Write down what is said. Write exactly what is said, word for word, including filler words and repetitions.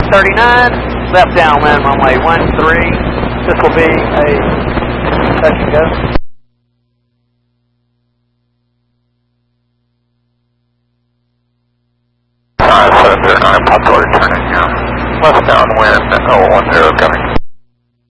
thirty-nine, left downwind runway one three. This will be a touch and go. seven zero nine, possible returning, yeah. Left downwind, oh one zero coming.